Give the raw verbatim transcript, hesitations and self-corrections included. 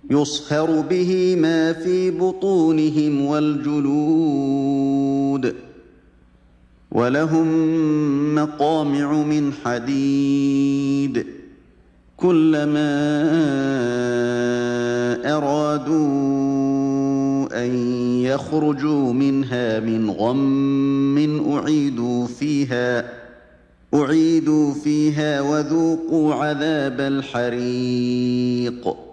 يصهر به ما في بطونهم والجلود ولهم مقامع من حديد كلما أرادوا أن يخرجوا منها من غم أعيدوا فيها أعيدوا فيها وذوقوا عذاب الحريق